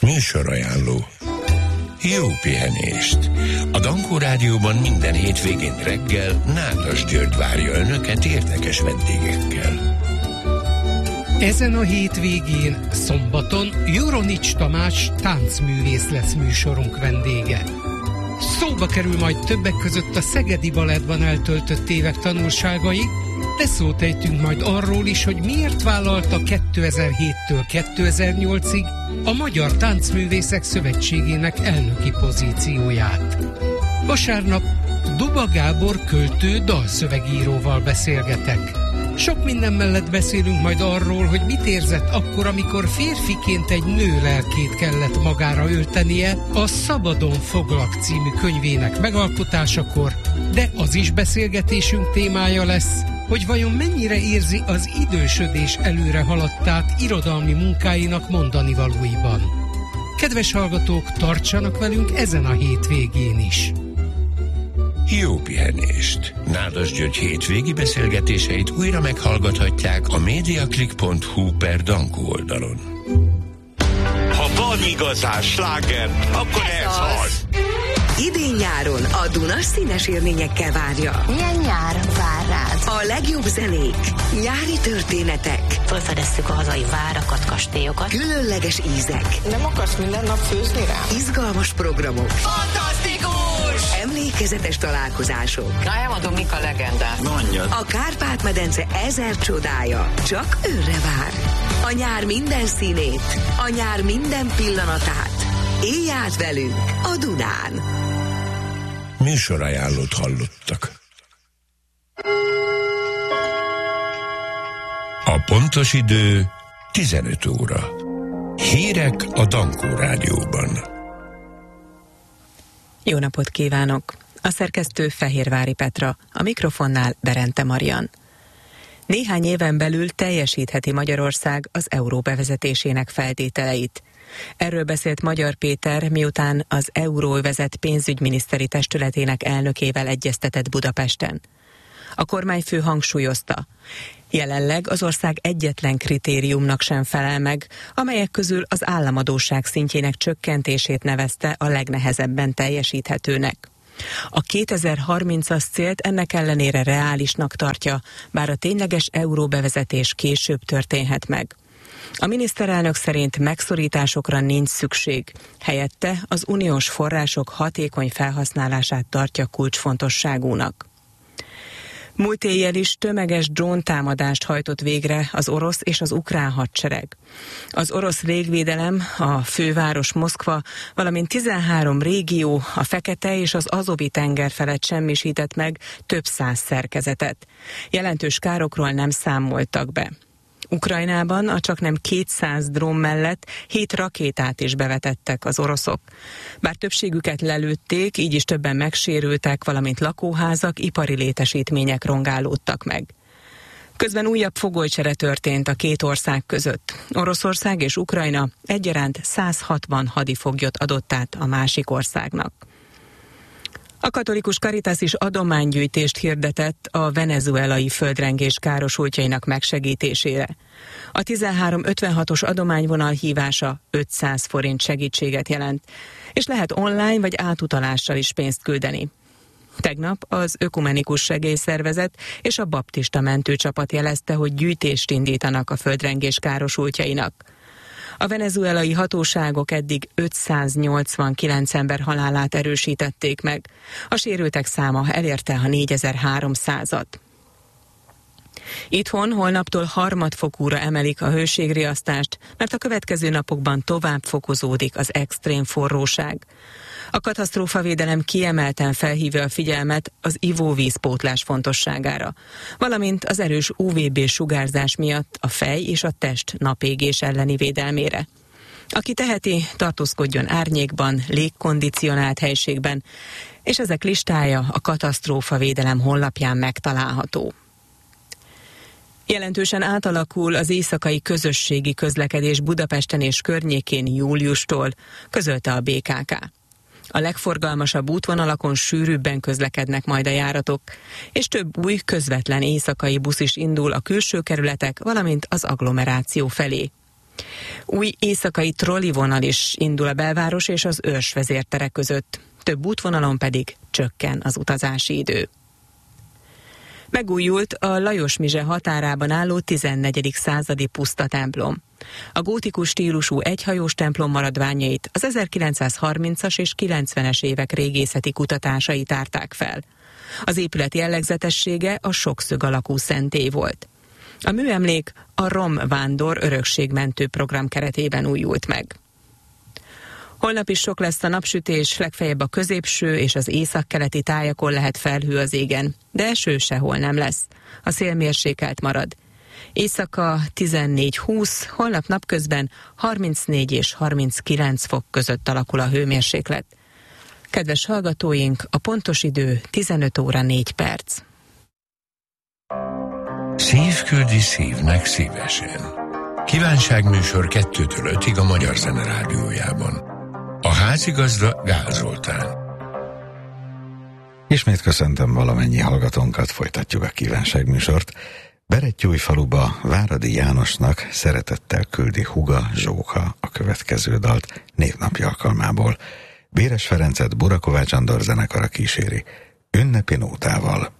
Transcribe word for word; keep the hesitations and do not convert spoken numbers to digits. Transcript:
Műsorajánló. Jó pihenést! A Dankó Rádióban minden hétvégén reggel Nádas György várja önöket érdekes vendégekkel. Ezen a hétvégén, szombaton Juronics Tamás táncművész lesz műsorunk vendége. Szóba kerül majd többek között a Szegedi Balettban eltöltött évek tanulságai, de szót ejtünk majd arról is, hogy miért vállalta kétezer-héttől kétezer-nyolcig a Magyar Táncművészek Szövetségének elnöki pozícióját. Vasárnap Duba Gábor költő dalszövegíróval beszélgetek. Sok minden mellett beszélünk majd arról, hogy mit érzett akkor, amikor férfiként egy nő lelkét kellett magára öltenie a Szabadon foglak című könyvének megalkotásakor, de az is beszélgetésünk témája lesz, hogy vajon mennyire érzi az idősödés előre haladtát irodalmi munkáinak mondanivalóiban. Kedves hallgatók, tartsanak velünk ezen a hétvégén is! Jó pihenést! Nádas György hétvégi beszélgetéseit újra meghallgathatják a mediaclick pont hu per Dankó oldalon. Ha van igazán sláger, akkor ez, ez az! az. Idén-nyáron a Duna színes élményekkel várja. Milyen nyár vár rád? A legjobb zenék, nyári történetek. Felfedezzük a hazai várakat, kastélyokat. Különleges ízek. Nem akarsz minden nap főzni rá? Izgalmas programok. Fantasztikus! Emlékezetes találkozások. Na, elmondom, mik a legendák. Mondjad. A Kárpát-medence ezer csodája csak őre vár. A nyár minden színét, a nyár minden pillanatát. Élj át velünk a Dunán! Műsorajánlót hallottak. A pontos idő tizenöt óra. Hírek a Dankó Rádióban. Jó napot kívánok! A szerkesztő Fehérvári Petra, a mikrofonnál Berente Marian. Néhány éven belül teljesítheti Magyarország az euró bevezetésének feltételeit. Erről beszélt Magyar Péter, miután az Euróövezet pénzügyminiszteri testületének elnökével egyeztetett Budapesten. A kormányfő hangsúlyozta, jelenleg az ország egyetlen kritériumnak sem felel meg, amelyek közül az államadósság szintjének csökkentését nevezte a legnehezebben teljesíthetőnek. A kétezer-harmincas célt ennek ellenére reálisnak tartja, bár a tényleges euróbevezetés később történhet meg. A miniszterelnök szerint megszorításokra nincs szükség, helyette az uniós források hatékony felhasználását tartja kulcsfontosságúnak. Múlt éjjel is tömeges dróntámadást hajtott végre az orosz és az ukrán hadsereg. Az orosz légvédelem, a főváros Moszkva, valamint tizenhárom régió, a Fekete és az Azovi tenger felett semmisített meg több száz szerkezetet. Jelentős károkról nem számoltak be. Ukrajnában a csaknem kétszáz drón mellett hét rakétát is bevetettek az oroszok. Bár többségüket lelőtték, így is többen megsérültek, valamint lakóházak, ipari létesítmények rongálódtak meg. Közben újabb fogolycsere történt a két ország között. Oroszország és Ukrajna egyaránt száz hatvan hadifoglyot adott át a másik országnak. A katolikus Caritas is adománygyűjtést hirdetett a venezuelai földrengés károsultjainak megsegítésére. A tizenhárom ötvenhatos adományvonal hívása ötszáz forint segítséget jelent, és lehet online vagy átutalással is pénzt küldeni. Tegnap az Ökumenikus Segélyszervezet és a Baptista Mentőcsapat jelezte, hogy gyűjtést indítanak a földrengés károsultjainak. A venezuelai hatóságok eddig ötszáznyolcvankilenc ember halálát erősítették meg. A sérültek száma elérte a négyezer-háromszázat. Itthon holnaptól harmadfokúra emelik a hőségriasztást, mert a következő napokban tovább fokozódik az extrém forróság. A katasztrófavédelem kiemelten felhívja a figyelmet az ivóvízpótlás fontosságára, valamint az erős u vé bé sugárzás miatt a fej és a test napégés elleni védelmére. Aki teheti, tartózkodjon árnyékban, légkondicionált helységben, és ezek listája a katasztrófavédelem honlapján megtalálható. Jelentősen átalakul az éjszakai közösségi közlekedés Budapesten és környékén júliustól, közölte a bé ká ká. A legforgalmasabb útvonalakon sűrűbben közlekednek majd a járatok, és több új közvetlen éjszakai busz is indul a külső kerületek, valamint az agglomeráció felé. Új éjszakai trollivonal is indul a belváros és az Őrs vezértere között. Több útvonalon pedig csökken az utazási idő. Megújult a Lajos-Mizse határában álló tizennegyedik századi puszta templom. A gótikus stílusú egyhajós templom maradványait az ezerkilencszázharmincas és kilencvenes évek régészeti kutatásai tárták fel. Az épület jellegzetessége a sokszög alakú szentély volt. A műemlék a Rom Vándor örökségmentő program keretében újult meg. Holnap is sok lesz a napsütés, legfeljebb a középső és az északkeleti tájakon lehet felhő az égen, de eső sehol nem lesz. A szél mérsékelt marad. Éjszaka tizennégy-húsz, holnap napközben harmincnégy és harminckilenc fok között alakul a hőmérséklet. Kedves hallgatóink, a pontos idő tizenöt óra négy perc. Szív küldi szívnek szívesen. Kívánságműsor kettőtől ötig a Magyar Zene Rádiójában. A házigazda Gál Zoltán. Ismét köszöntöm valamennyi hallgatónkat, folytatjuk a kívánságműsort. Berettyújfaluba Váradi Jánosnak szeretettel küldi húga Zsóka a következő dalt névnapja alkalmából. Béres Ferencet Burakovács Andor zenekara kíséri ünnepi nótával.